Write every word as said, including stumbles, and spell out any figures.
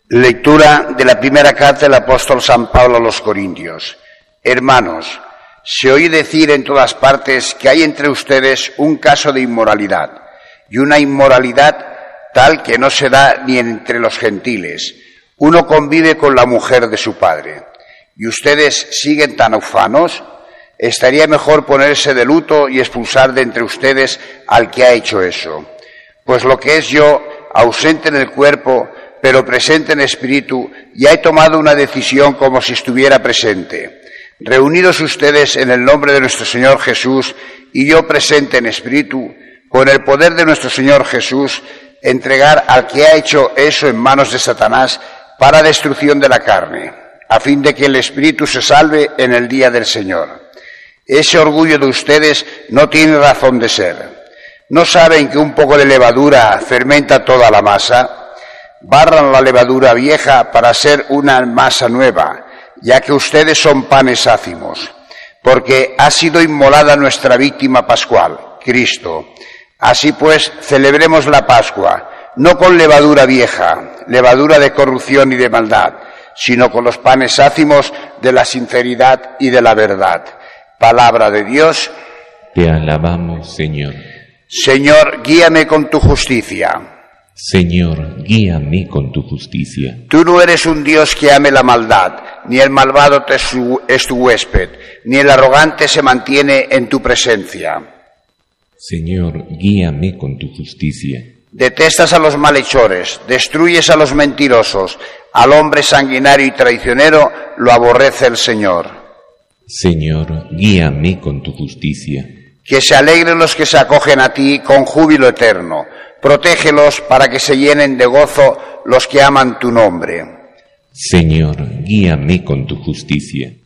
Lectura de la primera carta del apóstol San Pablo a los Corintios. Hermanos, se oye decir en todas partes que hay entre ustedes un caso de inmoralidad, y una inmoralidad tal que no se da ni entre los gentiles. Uno convive con la mujer de su padre. ¿Y ustedes siguen tan ufanos? Estaría mejor ponerse de luto y expulsar de entre ustedes al que ha hecho eso. Pues lo que es yo, ausente en el cuerpo, pero presente en espíritu, ya he tomado una decisión como si estuviera presente. Reunidos ustedes en el nombre de nuestro Señor Jesús y yo presente en espíritu, con el poder de nuestro Señor Jesús, entregar al que ha hecho eso en manos de Satanás para destrucción de la carne, a fin de que el espíritu se salve en el día del Señor. Ese orgullo de ustedes no tiene razón de ser. ¿No saben que un poco de levadura fermenta toda la masa? Barran la levadura vieja para hacer una masa nueva, ya que ustedes son panes ácimos, porque ha sido inmolada nuestra víctima pascual, Cristo. Así pues, celebremos la Pascua, no con levadura vieja, levadura de corrupción y de maldad, sino con los panes ácimos de la sinceridad y de la verdad. Palabra de Dios. Te alabamos, Señor. Señor, guíame con tu justicia. Señor, guíame con tu justicia. Tú no eres un Dios que ame la maldad, ni el malvado te su, es tu huésped, ni el arrogante se mantiene en tu presencia. Señor, guíame con tu justicia. Detestas a los malhechores, destruyes a los mentirosos, al hombre sanguinario y traicionero lo aborrece el Señor. Señor, guíame con tu justicia. Que se alegren los que se acogen a ti con júbilo eterno. Protégelos para que se llenen de gozo los que aman tu nombre. Señor, guíame con tu justicia.